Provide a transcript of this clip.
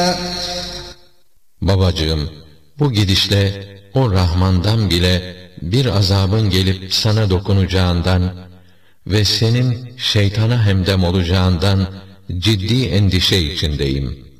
Babacığım, bu gidişle o Rahman'dan bile bir azabın gelip sana dokunacağından ve senin şeytana hemdem olacağından ciddi endişe içindeyim.